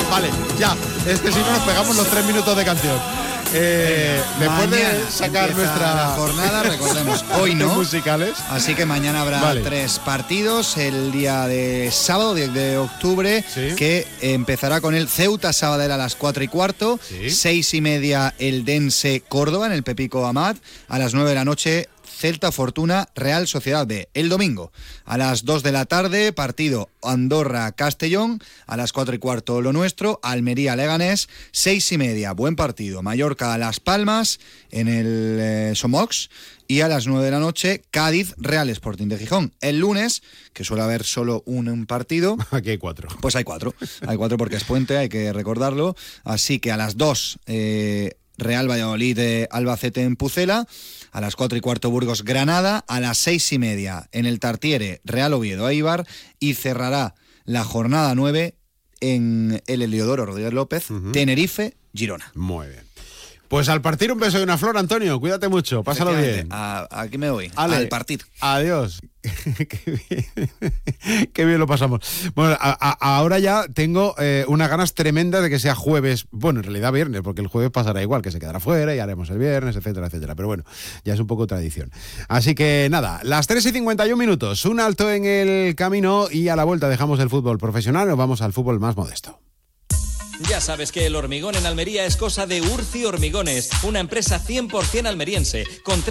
Vale, ya. Es que si no nos pegamos los 3 minutos de canción. Después de sacar nuestra jornada, recordemos, hoy no, musicales. Así que mañana habrá 3 partidos. El día de sábado, 10 de octubre, ¿sí?, que empezará con el Ceuta Sabadell a las 4:15, ¿sí?, 6:30 el Dense Córdoba en el Pepico Amat, a las 9 de la noche Celta Fortuna Real Sociedad B. El domingo a las 2 de la tarde, partido Andorra-Castellón, a las 4:15 lo nuestro, Almería-Leganés, 6:30, buen partido, Mallorca-Las Palmas en el Somox, y a las 9 de la noche Cádiz-Real Sporting de Gijón. El lunes, que suele haber solo un partido, aquí hay 4. Pues hay 4 porque es puente, hay que recordarlo, así que a las 2 Real Valladolid Albacete en Pucela, a las 4:15 Burgos Granada, a las 6:30 en el Tartiere Real Oviedo Eibar, y cerrará la jornada 9 en el Heliodoro Rodríguez López, Tenerife Girona. Muy bien. Pues al partir un beso y una flor, Antonio. Cuídate mucho, pásalo bien. Aquí me voy, al partir. Adiós. Qué bien lo pasamos. Bueno, ahora ya tengo unas ganas tremendas de que sea jueves. Bueno, en realidad viernes, porque el jueves pasará igual, que se quedará fuera y haremos el viernes, etcétera, etcétera. Pero bueno, ya es un poco tradición. Así que nada, las 3:51, un alto en el camino y a la vuelta dejamos el fútbol profesional, nos vamos al fútbol más modesto. Ya sabes que el hormigón en Almería es cosa de Urci Hormigones, una empresa 100% almeriense, con